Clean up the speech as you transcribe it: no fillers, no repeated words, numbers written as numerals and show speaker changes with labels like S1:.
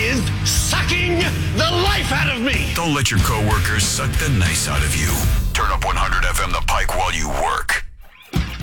S1: is sucking the life out of me.
S2: Don't let your coworkers suck the nice out of you. Turn up